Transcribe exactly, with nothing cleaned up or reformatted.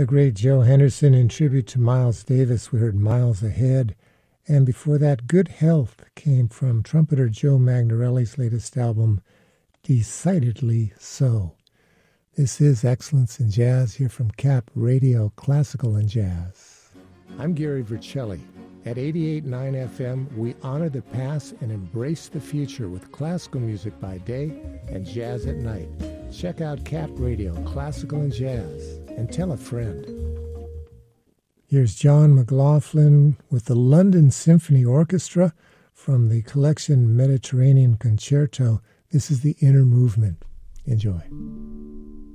The great Joe Henderson in tribute to Miles Davis. We heard Miles Ahead. And before that, Good Health came from trumpeter Joe Magnarelli's latest album, Decidedly So. This is Excellence in Jazz here from Cap Radio, Classical and Jazz. I'm Gary Vercelli. At eighty-eight point nine F M, we honor the past and embrace the future with classical music by day and jazz at night. Check out Cap Radio, Classical and Jazz, and tell a friend. Here's John McLaughlin with the London Symphony Orchestra from the collection Mediterranean Concerto. This is the Inner Movement. Enjoy.